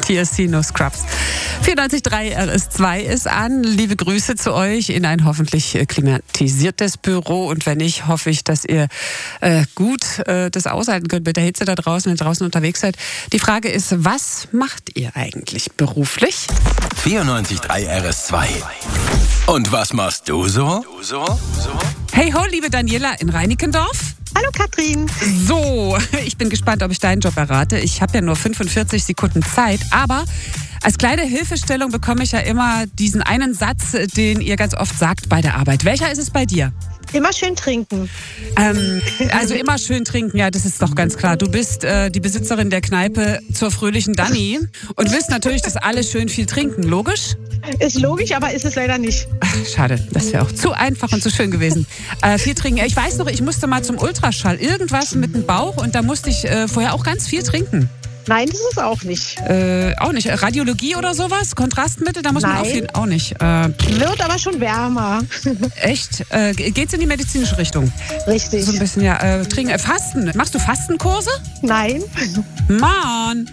TSC No Scrubs. 94.3 RS2 ist an. Liebe Grüße zu euch in ein hoffentlich klimatisiertes Büro. Und wenn nicht, hoffe ich, dass ihr gut das aushalten könnt mit der Hitze da draußen, wenn ihr draußen unterwegs seid. Die Frage ist, was macht ihr eigentlich beruflich? 94.3 RS2. Und was machst du so? Hey ho, liebe Daniela in Reinickendorf. Hallo Katrin. So, ich bin gespannt, ob ich deinen Job errate. Ich habe ja nur 45 Sekunden Zeit, aber als kleine Hilfestellung bekomme ich ja immer diesen einen Satz, den ihr ganz oft sagt bei der Arbeit. Welcher ist es bei dir? Immer schön trinken. Also immer schön trinken, ja, das ist doch ganz klar. Du bist die Besitzerin der Kneipe zur fröhlichen Dani und willst natürlich, dass alle schön viel trinken, logisch? Ist logisch, aber ist es leider nicht. Ach, schade, das wäre auch zu einfach und zu schön gewesen. Viel trinken. Ich weiß noch, ich musste mal zum Ultraschall, irgendwas mit dem Bauch und da musste ich vorher auch ganz viel trinken. Nein, das ist auch nicht. Auch nicht. Radiologie oder sowas? Kontrastmittel? Da muss man Nein. auf jeden auch nicht. Wird aber schon wärmer. Echt? Geht's in die medizinische Richtung? Richtig. So ein bisschen, ja. Trinken. Fasten. Machst du Fastenkurse? Nein. Mann!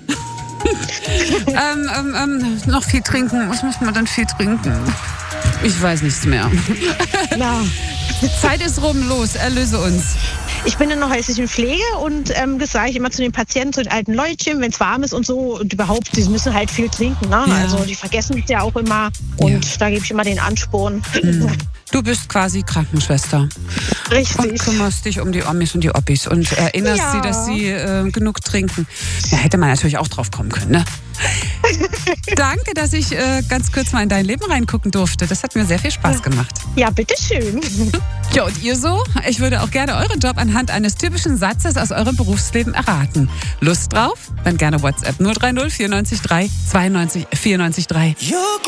Noch viel trinken. Was muss man denn viel trinken? Ich weiß nichts mehr. Na, Zeit ist rum. Los, erlöse uns. ich bin in der häuslichen Pflege und das sage ich immer zu den Patienten, zu den alten Leutchen, wenn es warm ist und so. Und überhaupt, die müssen halt viel trinken. Ne? Ja. Also die vergessen es ja auch immer. Und da gebe ich immer den Ansporn. Du bist quasi Krankenschwester und Richtig. kümmerst dich um die Omis und die Oppis und erinnerst Ja. sie, dass sie genug trinken. Da hätte man natürlich auch drauf kommen können, ne? Danke, dass ich ganz kurz mal in dein Leben reingucken durfte. Das hat mir sehr viel Spaß gemacht. Ja, bitteschön. Ja, und ihr so? Ich würde auch gerne euren Job anhand eines typischen Satzes aus eurem Berufsleben erraten. Lust drauf? Dann gerne WhatsApp 030 94 3 92 94 3.